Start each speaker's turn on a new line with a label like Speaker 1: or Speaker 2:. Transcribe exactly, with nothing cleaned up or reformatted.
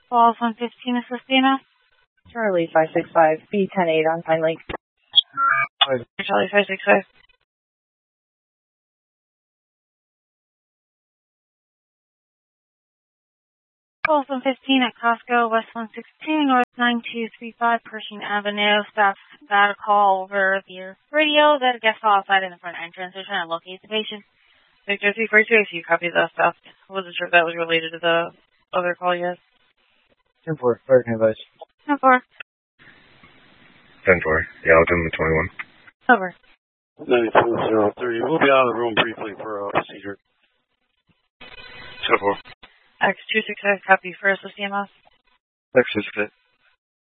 Speaker 1: Falls one fifteen, assist D M S.
Speaker 2: Charlie five six five, B ten eight on Pine Lake.
Speaker 1: Charlie five six five. Falls one fifteen at Costco, West one sixteen, North nine two three five, Pershing Avenue. Staff got a call over the radio that a guest call outside in the front entrance. They're trying to locate the patient. Victor three four two, if you copy the stuff. I wasn't sure if that was related to the other call you had.
Speaker 3: ten four, fire can advise.
Speaker 1: ten four.
Speaker 4: ten four, yeah, I'll give him a twenty-one.
Speaker 1: Over.
Speaker 5: ninety-two zero thirty, we'll be out of the room briefly for a procedure.
Speaker 4: ten four.
Speaker 1: X two six five, copy for assist D M S.
Speaker 4: X two six five.